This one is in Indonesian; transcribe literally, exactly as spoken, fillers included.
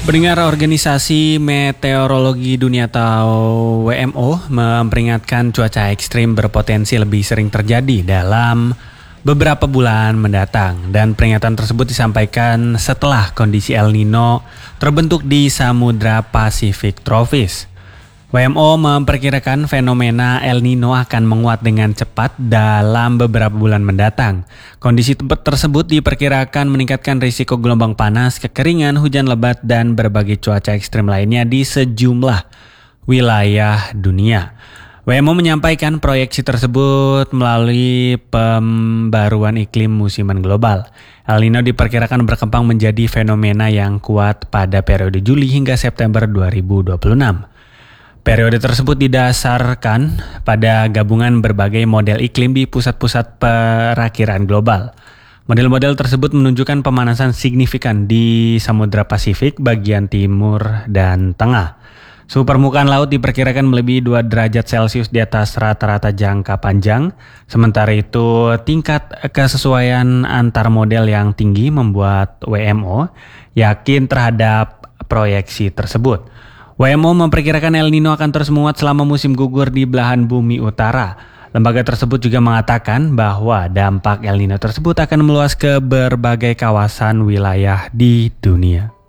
Pendengar Organisasi Meteorologi Dunia atau W M O memperingatkan cuaca ekstrim berpotensi lebih sering terjadi dalam beberapa bulan mendatang, dan peringatan tersebut disampaikan setelah kondisi El Nino terbentuk di Samudra Pasifik tropis. W M O memperkirakan fenomena El Nino akan menguat dengan cepat dalam beberapa bulan mendatang. Kondisi tersebut diperkirakan meningkatkan risiko gelombang panas, kekeringan, hujan lebat, dan berbagai cuaca ekstrim lainnya di sejumlah wilayah dunia. W M O menyampaikan proyeksi tersebut melalui pembaruan iklim musiman global. El Nino diperkirakan berkembang menjadi fenomena yang kuat pada periode Juli hingga September dua ribu dua puluh enam. Periode tersebut didasarkan pada gabungan berbagai model iklim di pusat-pusat perakiraan global. Model-model tersebut menunjukkan pemanasan signifikan di Samudra Pasifik bagian timur dan tengah. Suhu permukaan laut diperkirakan melebihi dua derajat Celcius di atas rata-rata jangka panjang. Sementara itu, tingkat kesesuaian antar model yang tinggi membuat W M O yakin terhadap proyeksi tersebut. W M O memperkirakan El Nino akan terus menguat selama musim gugur di belahan bumi utara. Lembaga tersebut juga mengatakan bahwa dampak El Nino tersebut akan meluas ke berbagai kawasan wilayah di dunia.